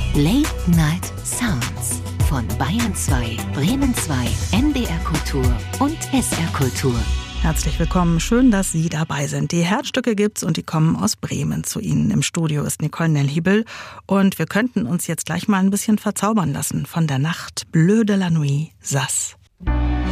Late Night Sounds von Bayern 2, Bremen 2, NDR Kultur und SR Kultur. Herzlich willkommen, schön, dass Sie dabei sind. Die Herzstücke gibt's und die kommen aus Bremen zu Ihnen. Im Studio ist Nicole Nellhiebel und wir könnten uns jetzt gleich mal ein bisschen verzaubern lassen von der Nacht Bleu de la Nuit Sass.